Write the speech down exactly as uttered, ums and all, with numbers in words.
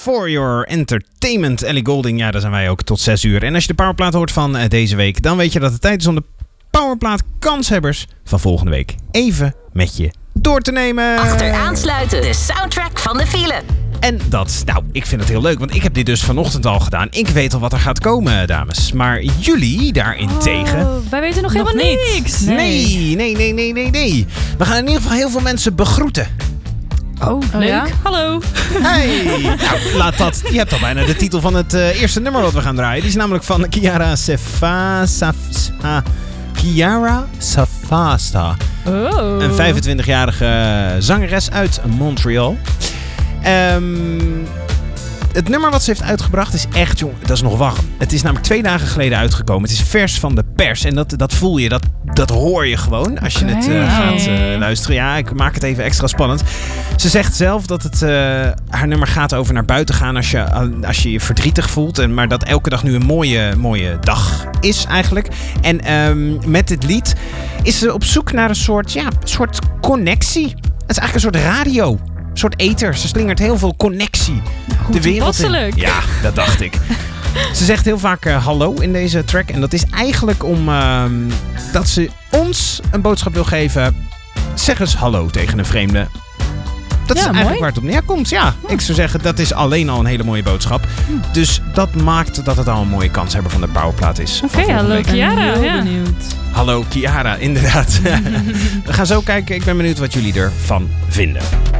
For Your Entertainment. Ellie Goulding, ja, daar zijn wij ook tot zes uur. En als je de Powerplaat hoort van uh, deze week, dan weet je dat het tijd is om de Powerplaat kanshebbers van volgende week even met je door te nemen. Achteraansluiten, de soundtrack van de file. En dat, nou, ik vind het heel leuk, want ik heb dit dus vanochtend al gedaan. Ik weet al wat er gaat komen, dames. Maar jullie daarentegen... Oh, wij weten nog, nog helemaal niet. niks. Nee, nee, nee, nee, nee, nee. We gaan in ieder geval heel veel mensen begroeten. Oh, oh leuk. Ja? Hallo. Hey. Nou, laat dat. Je hebt al bijna de titel van het uh, eerste nummer wat we gaan draaien. Die is namelijk van Chiara Safa... Safa Chiara Savasta. Oh. Een vijfentwintigjarige zangeres uit Montreal. Um, het nummer wat ze heeft uitgebracht is echt, jong, dat is nog warm. Het is namelijk twee dagen geleden uitgekomen. Het is vers van de pers en dat, dat voel je, dat, dat hoor je gewoon als je okay. het uh, gaat uh, luisteren. Ja, ik maak het even extra spannend. Ze zegt zelf dat het, uh, haar nummer gaat over naar buiten gaan als je als je, je verdrietig voelt. En, maar dat elke dag nu een mooie, mooie dag is eigenlijk. En um, met dit lied is ze op zoek naar een soort, ja, soort connectie. Het is eigenlijk een soort radio. Een soort ether. Ze slingert heel veel connectie Goed de wereld toepasselijk. in. Ja, dat dacht ik. Ze zegt heel vaak uh, hallo in deze track. En dat is eigenlijk om uh, dat ze ons een boodschap wil geven. Zeg eens hallo tegen een vreemde. Dat ja, is eigenlijk mooi. waar het op neer komt. Ja, ja, ik zou zeggen, dat is alleen al een hele mooie boodschap. Hm. Dus dat maakt dat het al een mooie kans hebben van de Powerplaat is. Oké, okay, hallo Chiara. Ik ben ja. benieuwd. Hallo Chiara, inderdaad. We gaan zo kijken. Ik ben benieuwd wat jullie ervan vinden.